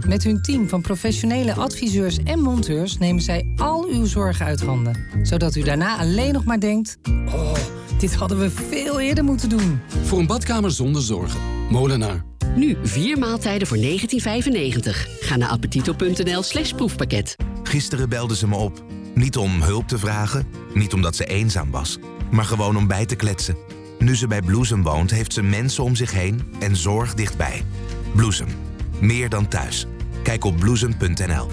Met hun team van professionele adviseurs en monteurs nemen zij al uw zorgen uit handen. Zodat u daarna alleen nog maar denkt: oh, dit hadden we veel eerder moeten doen. Voor een badkamer zonder zorgen. Molenaar. Nu 4 maaltijden voor €19,95. Ga naar appetito.nl/proefpakket. Gisteren belde ze me op. Niet om hulp te vragen, niet omdat ze eenzaam was, maar gewoon om bij te kletsen. Nu ze bij Bloesem woont, heeft ze mensen om zich heen en zorg dichtbij. Bloesem. Meer dan thuis. Kijk op bloesem.nl.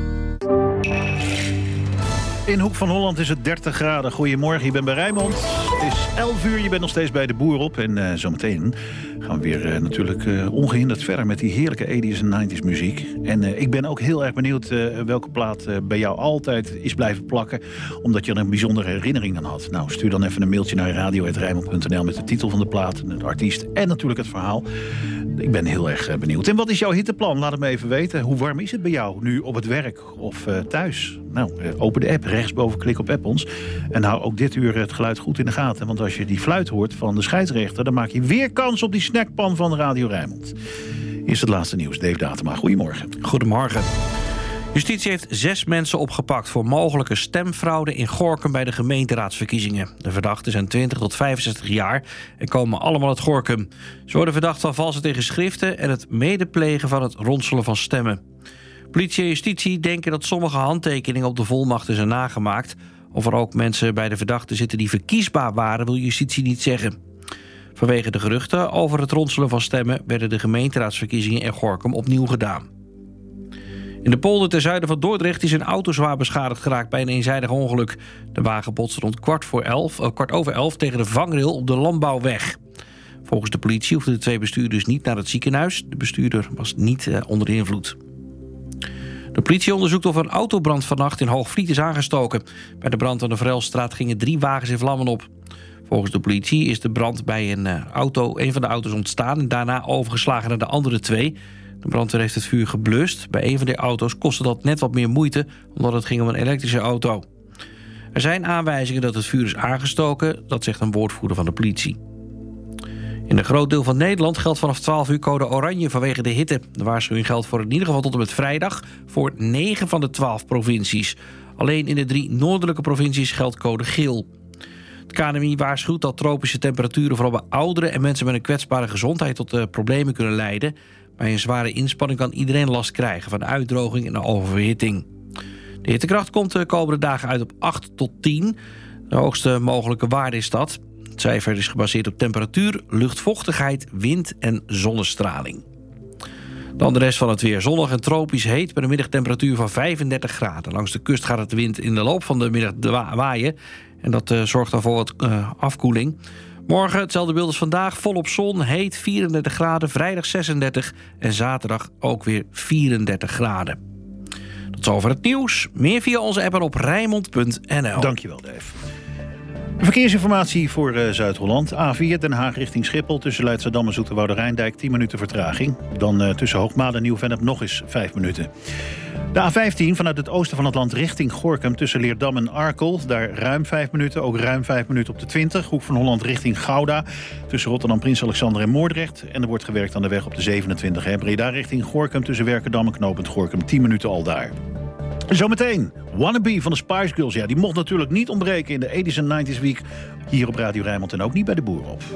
In Hoek van Holland is het 30 graden. Goedemorgen, je bent bij Rijnmond. Het is 11 uur, je bent nog steeds bij de boer op. En zometeen gaan we weer natuurlijk ongehinderd verder met die heerlijke 80s en 90s muziek. En ik ben ook heel erg benieuwd welke plaat bij jou altijd is blijven plakken. Omdat je er een bijzondere herinnering aan had. Nou, stuur dan even een mailtje naar radio@rijnmond.nl met de titel van de plaat, de artiest en natuurlijk het verhaal. Ik ben heel erg benieuwd. En wat is jouw hitteplan? Laat het me even weten. Hoe warm is het bij jou nu op het werk of thuis? Nou, open de app, rechtsboven klik op app ons. En hou ook dit uur het geluid goed in de gaten. Want als je die fluit hoort van de scheidsrechter, dan maak je weer kans op die snackpan van Radio Rijnmond. Eerst het laatste nieuws. Dave Datema, goedemorgen. Goedemorgen. Justitie heeft 6 mensen opgepakt voor mogelijke stemfraude in Gorinchem bij de gemeenteraadsverkiezingen. De verdachten zijn 20 tot 65 jaar en komen allemaal uit Gorinchem. Ze worden verdacht van valsen tegen schriften en het medeplegen van het ronselen van stemmen. Politie en justitie denken dat sommige handtekeningen op de volmachten zijn nagemaakt. Of er ook mensen bij de verdachten zitten die verkiesbaar waren, wil justitie niet zeggen. Vanwege de geruchten over het ronselen van stemmen werden de gemeenteraadsverkiezingen in Gorinchem opnieuw gedaan. In de polder ten zuiden van Dordrecht is een auto zwaar beschadigd geraakt bij een eenzijdig ongeluk. De wagen botste rond kwart over elf tegen de vangrail op de landbouwweg. Volgens de politie hoefden de 2 bestuurders niet naar het ziekenhuis. De bestuurder was niet onder de invloed. De politie onderzoekt of een autobrand vannacht in Hoogvliet is aangestoken. Bij de brand aan de Vrelstraat gingen 3 wagens in vlammen op. Volgens de politie is de brand bij een van de auto's ontstaan en daarna overgeslagen naar de andere 2. De brandweer heeft het vuur geblust. Bij een van de auto's kostte dat net wat meer moeite, omdat het ging om een elektrische auto. Er zijn aanwijzingen dat het vuur is aangestoken, dat zegt een woordvoerder van de politie. In een groot deel van Nederland geldt vanaf 12 uur code oranje vanwege de hitte. De waarschuwing geldt voor in ieder geval tot en met vrijdag voor 9 van de 12 provincies. Alleen in de 3 noordelijke provincies geldt code geel. Het KNMI waarschuwt dat tropische temperaturen vooral bij ouderen en mensen met een kwetsbare gezondheid tot problemen kunnen leiden. Bij een zware inspanning kan iedereen last krijgen van uitdroging en oververhitting. De hittekracht komt de komende dagen uit op 8 tot 10. De hoogste mogelijke waarde is dat. Het cijfer is gebaseerd op temperatuur, luchtvochtigheid, wind en zonnestraling. Dan de rest van het weer. Zonnig en tropisch heet bij een middagtemperatuur van 35 graden. Langs de kust gaat het wind in de loop van de middag waaien. En dat zorgt dan voor wat afkoeling. Morgen hetzelfde beeld als vandaag. Volop zon, heet 34 graden. Vrijdag 36 en zaterdag ook weer 34 graden. Tot zover het nieuws. Meer via onze app en op Rijnmond.nl. Dankjewel, Dave. Verkeersinformatie voor Zuid-Holland. A4 Den Haag richting Schiphol tussen Leidschendam en Zoeterwoude-Rijndijk 10 minuten vertraging. Dan tussen Hoogmade en Nieuw-Vennep nog eens 5 minuten. De A15 vanuit het oosten van het land richting Gorinchem tussen Leerdam en Arkel. Daar ruim 5 minuten, ook ruim 5 minuten op de 20. Hoek van Holland richting Gouda tussen Rotterdam, Prins Alexander en Moordrecht. En er wordt gewerkt aan de weg op de 27. Breda richting Gorinchem tussen Werkendam en knooppunt Gorinchem 10 minuten al daar. Zometeen, Wannabe van de Spice Girls. Ja, die mocht natuurlijk niet ontbreken in de 80s en 90s Week hier op Radio Rijnmond en ook niet bij de Boer op.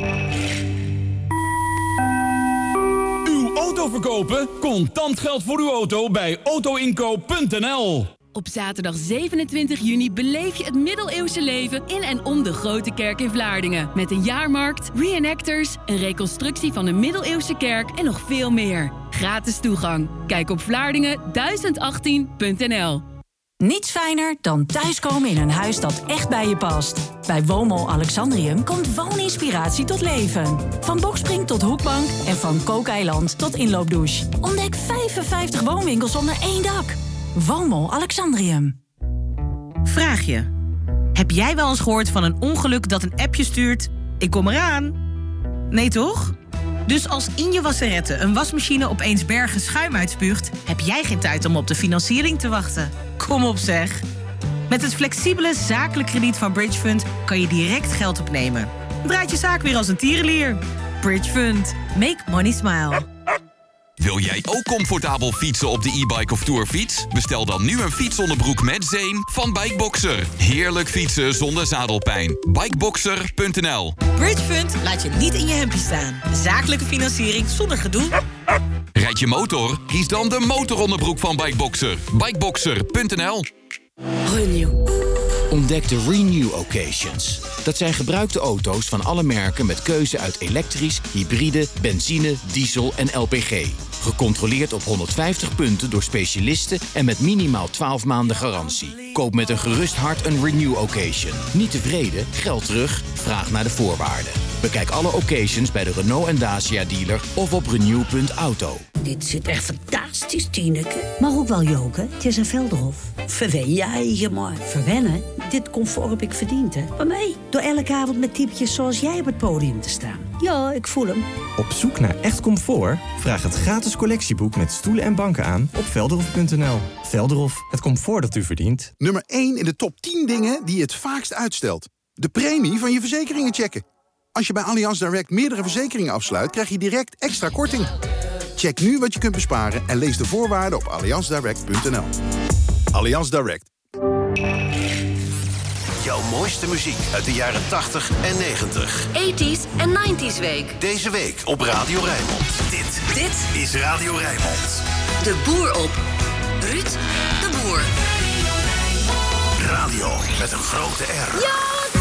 Uw auto verkopen? Contant geld voor uw auto bij autoinkoop.nl. Op zaterdag 27 juni beleef je het middeleeuwse leven in en om de Grote Kerk in Vlaardingen. Met een jaarmarkt, reenactors, een reconstructie van de middeleeuwse kerk en nog veel meer. Gratis toegang. Kijk op Vlaardingen1018.nl. Niets fijner dan thuiskomen in een huis dat echt bij je past. Bij Woonmol Alexandrium komt wooninspiratie tot leven. Van Boxspring tot hoekbank en van kookeiland tot inloopdouche. Ontdek 55 woonwinkels onder één dak. Woonmol Alexandrium. Vraag je. Heb jij wel eens gehoord van een ongeluk dat een appje stuurt? Ik kom eraan. Nee toch? Dus als in je wasserette een wasmachine opeens bergen schuim uitspuugt, heb jij geen tijd om op de financiering te wachten. Kom op zeg. Met het flexibele zakelijk krediet van Bridgefund kan je direct geld opnemen. Draait je zaak weer als een tierenlier. Bridgefund. Make money smile. Wil jij ook comfortabel fietsen op de e-bike of tourfiets? Bestel dan nu een fietsonderbroek met zeem van Bikeboxer. Heerlijk fietsen zonder zadelpijn. Bikeboxer.nl. Bridgefund laat je niet in je hempie staan. Zakelijke financiering zonder gedoe. Rijd je motor? Kies dan de motoronderbroek van Bikeboxer. Bikeboxer.nl. Renew. Ontdek de Renew Occasions. Dat zijn gebruikte auto's van alle merken met keuze uit elektrisch, hybride, benzine, diesel en LPG. Gecontroleerd op 150 punten door specialisten en met minimaal 12 maanden garantie. Koop met een gerust hart een Renew Occasion. Niet tevreden? Geld terug? Vraag naar de voorwaarden. Bekijk alle occasions bij de Renault en Dacia dealer of op renew.auto. Dit zit echt fantastisch, Tineke. Maar ook wel joken. Het is een Velderhof. Verwen je maar. Verwennen? Dit comfort heb ik verdiend, hè. Maar mij? Door elke avond met typetjes zoals jij op het podium te staan. Ja, ik voel hem. Op zoek naar echt comfort? Vraag het gratis collectieboek met stoelen en banken aan op velderhof.nl. Velderhof, het comfort dat u verdient. Nummer 1 in de top 10 dingen die je het vaakst uitstelt. De premie van je verzekeringen checken. Als je bij Allianz Direct meerdere verzekeringen afsluit, krijg je direct extra korting. Check nu wat je kunt besparen en lees de voorwaarden op allianzdirect.nl. Allianz Direct. Jouw mooiste muziek uit de jaren 80 en 90. 80s en 90s week. Deze week op Radio Rijnmond. Dit is Radio Rijnmond. De Boer op. Ruud de Boer. Radio met een grote R. Ja!